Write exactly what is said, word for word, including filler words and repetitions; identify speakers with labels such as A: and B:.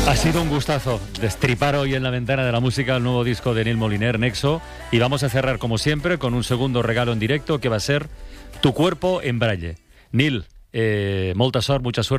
A: Ha sido un gustazo destripar hoy en la ventana de la música el nuevo disco de Nil Moliner, Nexo, y vamos a cerrar como siempre con un segundo regalo en directo que va a ser Tu cuerpo en braille. Nil, eh, molta sort, mucha suerte.